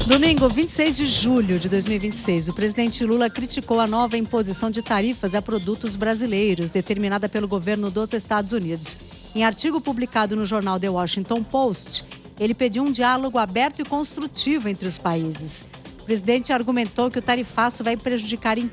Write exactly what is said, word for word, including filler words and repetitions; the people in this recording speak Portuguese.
Domingo, vinte e seis de julho de dois mil e vinte e seis, o presidente Lula criticou a nova imposição de tarifas a produtos brasileiros, determinada pelo governo dos Estados Unidos. Em artigo publicado no jornal The Washington Post, ele pediu um diálogo aberto e construtivo entre os países. O presidente argumentou que o tarifaço vai prejudicar